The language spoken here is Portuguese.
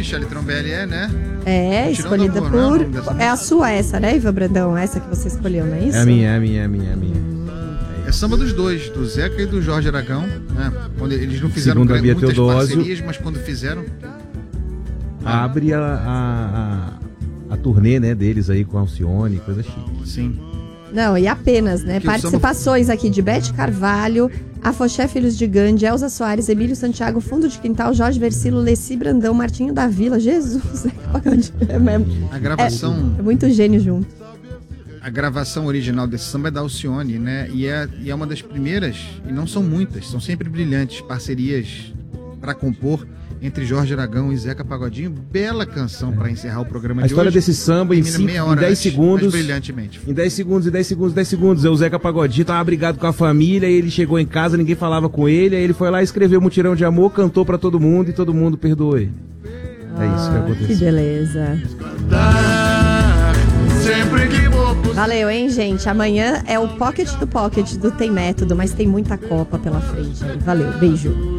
Michele Trombelli né? É, escolhida amor, por... É a sua essa, né, Ivan Brandão? Essa que você escolheu, não é isso? É a minha. É samba dos dois, do Zeca e do Jorge Aragão, né? Quando eles não fizeram muitas parcerias, mas quando fizeram... Abre a turnê, né, deles aí com a Alcione, coisa chique. Sim. Não, e apenas, né? Que Participações aqui de Bete Carvalho, Afoxé Filhos de Gandhi, Elza Soares, Emílio Santiago, Fundo de Quintal, Jorge Versilo, Leci Brandão, Martinho da Vila, Jesus. A gravação... É muito gênio junto. A gravação original desse samba é da Alcione, né? E é uma das primeiras, e não são muitas, são sempre brilhantes, parcerias para compor entre Jorge Aragão e Zeca Pagodinho. Bela canção para encerrar o programa de hoje. A história desse samba em 10 segundos. Brilhantemente. Em 10 segundos. O Zeca Pagodinho tava brigado com a família, ele chegou em casa, ninguém falava com ele, aí ele foi lá, escreveu Mutirão de Amor, cantou para todo mundo e todo mundo perdoou ele. É isso que aconteceu. Que beleza. Valeu, hein, gente? Amanhã é o Pocket do Tem Método, mas tem muita Copa pela frente. Valeu, beijo.